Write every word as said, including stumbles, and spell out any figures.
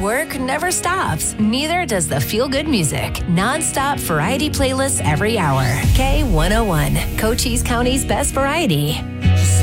work never stops. Neither does the feel-good music. Non-stop variety playlists every hour. K one oh one, Cochise County's best variety.